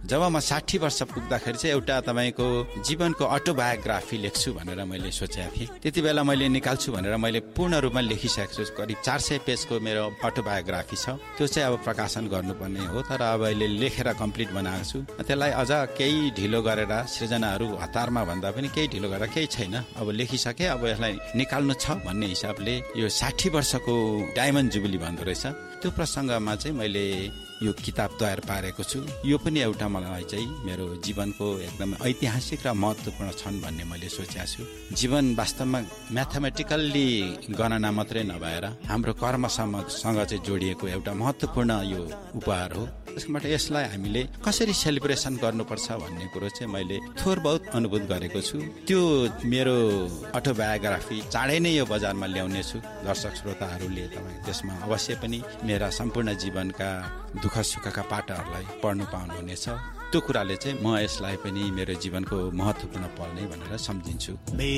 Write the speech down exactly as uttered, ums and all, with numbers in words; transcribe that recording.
जब म साठी वर्ष पुग्दाखेरि चाहिँ एउटा तपाईँको जीवनको अटोबायोग्राफी लेख्छु भनेर मैले सोचेको थिएँ। त्यति बेला मैले निकाल्छु भनेर मैले पूर्ण रूपमा लेखिसकेको छु। करिब चार सय पेजको मेरो अटोबायोग्राफी छ। त्यो चाहिँ अब प्रकाशन गर्नुपर्ने हो, तर अब अहिले लेखेर कम्प्लिट बनाएको छु। त्यसलाई अझ केही ढिलो गरेर सृजनाहरू हतारमा भन्दा पनि केही ढिलो गरेर केही छैन, अब लेखिसके, अब यसलाई निकाल्नु छ भन्ने हिसाबले यो साठी वर्षको डायमन्ड जुबली भन्दो रहेछ, त्यो प्रसङ्गमा चाहिँ मैले यो किताब तयार पारेको छु। यो पनि एउटा मलाई चाहिँ मेरो जीवनको एकदम ऐतिहासिक र महत्त्वपूर्ण क्षण भन्ने मैले सोचेको छु। जीवन वास्तवमा म्याथमेटिकल्ली गणना मात्रै नभएर हाम्रो कर्मसँग चाहिँ जोडिएको एउटा महत्त्वपूर्ण यो उपहार हो। त्यसबाट यसलाई हामीले कसरी सेलिब्रेसन गर्नुपर्छ भन्ने कुरो चाहिँ मैले थोर बहुत अनुभूत गरेको छु। त्यो मेरो अटोबायोग्राफी चाँडै नै यो बजारमा ल्याउने छु। दर्शक श्रोताहरूले तपाईँ त्यसमा अवश्य पनि मेरा सम्पूर्ण जीवनका दुःख सुखका पाटाहरूलाई पढ्नु पाउनुहुनेछ। त्यो कुराले चाहिँ म यसलाई पनि मेरो जीवनको महत्त्वपूर्ण पल नै भनेर सम्झिन्छु।